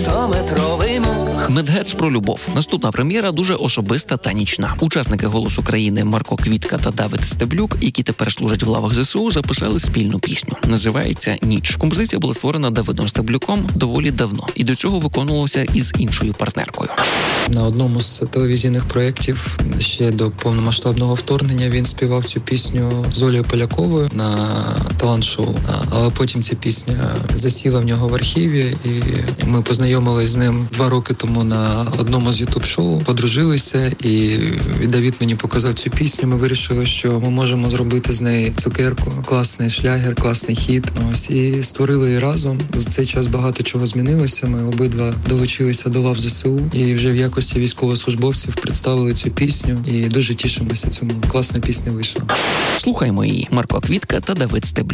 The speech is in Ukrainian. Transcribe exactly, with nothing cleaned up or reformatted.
стометровий морг. Медгец про любов. Наступна прем'єра дуже особиста та нічна. Учасники «Голосу країни» Марко Квітка та Давид Стеблюк, які тепер служать в лавах ЗСУ, записали спільну пісню. Називається «Ніч». Композиція була створена Давидом Стеблюком доволі давно. І до цього виконувалася із іншою партнеркою. На одному з телевізійних проєктів ще до повномасштабного вторгнення він співав цю пісню з Олею Поляковою на талант-шоу. Але потім ця пісня засіла в нього в архіві, і ми познайомились з ним два роки тому на одному з ютуб-шоу, подружилися, і Давид мені показав цю пісню. Ми вирішили, що ми можемо зробити з неї цукерку, класний шлягер, класний хіт. Ось, і створили її разом. За цей час багато чого змінилося. Ми обидва долучилися до лав ЗСУ і вже в якості військовослужбовців представили цю пісню. І дуже тішимося цьому. Класна пісня вийшла. Слухаймо її. Марко Квітка та Давид Стеблюк.